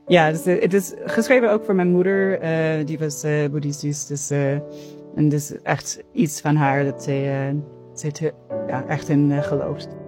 Ja, dus, het is geschreven ook voor mijn moeder. Die was boeddhistisch. Dus, en dus echt iets van haar dat zij, ja, echt in gelooft.